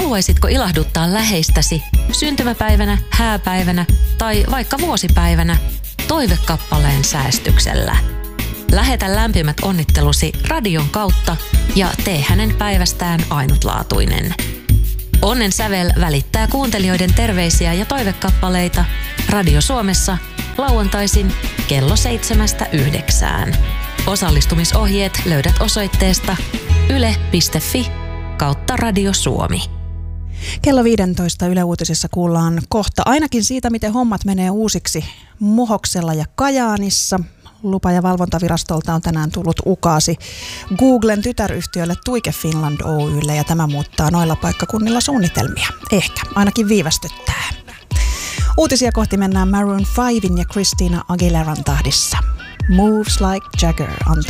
Haluaisitko ilahduttaa läheistäsi syntymäpäivänä, hääpäivänä tai vaikka vuosipäivänä toivekappaleen säästyksellä? Lähetä lämpimät onnittelusi radion kautta ja tee hänen päivästään ainutlaatuinen. Onnen sävel välittää kuuntelijoiden terveisiä ja toivekappaleita Radio Suomessa lauantaisin kello 7–9. Osallistumisohjeet löydät osoitteesta yle.fi/Radio Suomi. Kello 15 Yle Uutisissa kuullaan kohta ainakin siitä, miten hommat menee uusiksi Muhoksella ja Kajaanissa. Lupa- ja valvontavirastolta on tänään tullut ukaasi Googlen tytäryhtiölle Tuike Finland Oy:lle ja tämä muuttaa noilla paikkakunnilla suunnitelmia. Ehkä, ainakin viivästyttää. Uutisia kohti mennään Maroon 5:in ja Christina Aguileran tahdissa. Moves Like Jagger